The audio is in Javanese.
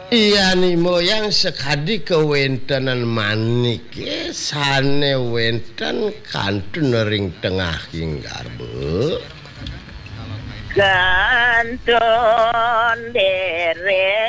Iya nih moyang sekadi kewentenan manik sane wenten kantun ring tengah hinggar Bu Gantun dere